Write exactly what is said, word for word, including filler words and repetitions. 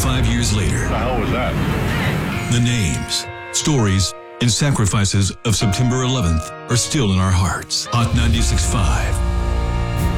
twenty-five years later, What the hell was that? the names, stories, and sacrifices of September eleventh are still in our hearts. Hot ninety-six point five.